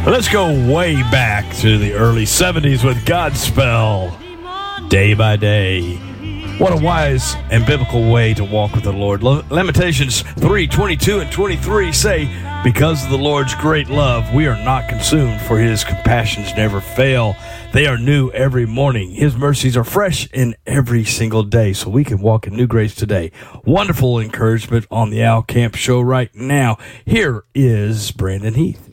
Let's go way back to the early 70s with Godspell, Day by Day. What a wise and biblical way to walk with the Lord. Lamentations 3:22 and 23 say, because of the Lord's great love, we are not consumed, for his compassions never fail. They are new every morning. His mercies are fresh in every single day, so we can walk in new grace today. Wonderful encouragement on the Al Camp Show right now. Here is Brandon Heath.